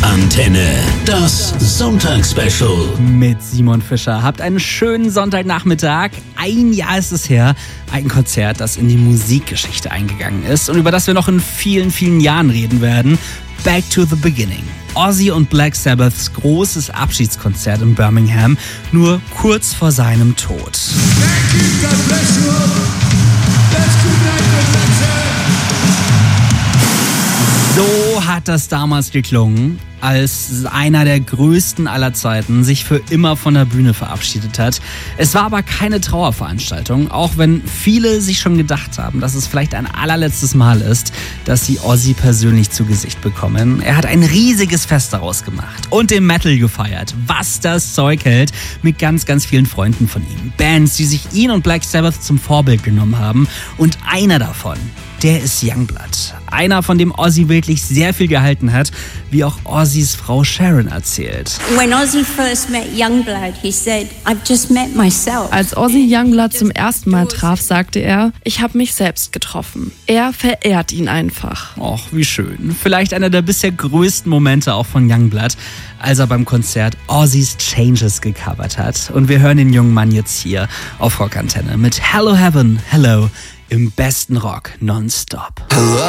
Antenne, das Sonntagsspecial. Mit Simon Fischer. Habt einen schönen Sonntagnachmittag. Ein Jahr ist es her. Ein Konzert, das in die Musikgeschichte eingegangen ist und über das wir noch in vielen, vielen Jahren reden werden. Back to the Beginning. Ozzy und Black Sabbaths großes Abschiedskonzert in Birmingham, nur kurz vor seinem Tod. So hat das damals geklungen, als einer der größten aller Zeiten sich für immer von der Bühne verabschiedet hat. Es war aber keine Trauerveranstaltung, auch wenn viele sich schon gedacht haben, dass es vielleicht ein allerletztes Mal ist, dass sie Ozzy persönlich zu Gesicht bekommen. Er hat ein riesiges Fest daraus gemacht und den Metal gefeiert, was das Zeug hält, mit ganz, ganz vielen Freunden von ihm. Bands, die sich ihn und Black Sabbath zum Vorbild genommen haben, und einer davon, der ist Youngblood. Einer, von dem Ozzy wirklich sehr viel gehalten hat, wie auch Ozzys Frau Sharon erzählt. When Ozzy first met Youngblood, he said, "I've just met myself." Als Ozzy Youngblood zum ersten Mal traf, sagte er, ich habe mich selbst getroffen. Er verehrt ihn einfach. Och, wie schön. Vielleicht einer der bisher größten Momente auch von Youngblood, als er beim Konzert Ozzy's Changes gecovert hat. Und wir hören den jungen Mann jetzt hier auf Rockantenne mit Hello Heaven, Hello im besten Rock nonstop.